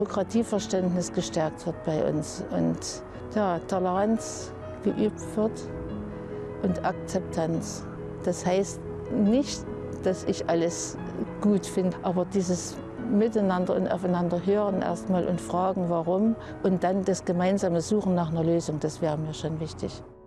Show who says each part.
Speaker 1: Demokratieverständnis gestärkt wird bei uns und ja, Toleranz geübt wird und Akzeptanz. Das heißt nicht, dass ich alles gut finde, aber dieses Miteinander und aufeinander hören erstmal und fragen, warum und dann das gemeinsame Suchen nach einer Lösung, das wäre mir schon wichtig.